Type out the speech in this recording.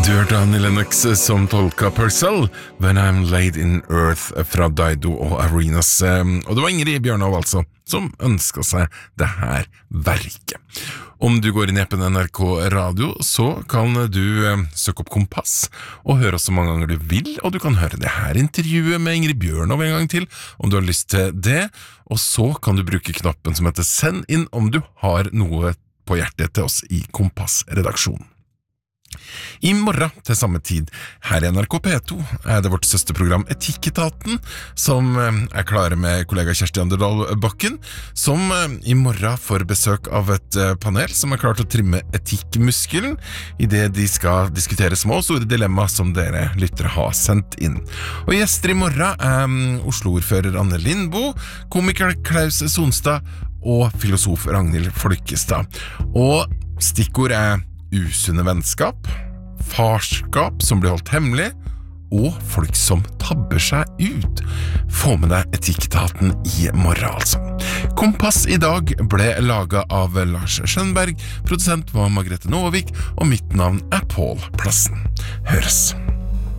Annie Lennox som tolka Purcell When I'm Laid in Earth fra Dido og Arenas. Og det var Ingrid Bjørnov altså som ønsket seg det her verket. Om du går inn i appen NRK Radio, så kan du søke opp Kompass og høre oss så mange ganger du vil, og du kan høre det her intervjuet med Ingrid Bjørnov en gang til, om du har lyst til det. Og så kan du bruke knappen som heter Send inn om du har noe på hjertet til oss i Kompass-redaksjonen. I morgen til samme tid, her i NRK P2, det vårt søsterprogram Etikketaten, som klare med kollega Kjersti Anderdal Bakken, som i morgen får besøk av et panel som klart å trimme etikkmuskelen, i det de skal diskutere små og store dilemma som dere lyttere har sendt inn. Og gjester i morgen Oslo-ordfører Anne Lindboe, komiker Klaus Sonstad og filosof Ragnhild Folkestad. Og stikkord usunne vennskap, farskap som blir holdt hemmelig, og folk som tabber seg ut. Få med deg Etikketaten i morgen, altså. Kompass i dag ble laget av Lars Skjønberg, produsent var Margrethe Nåvik, og mitt navn Pål Plassen. Høres!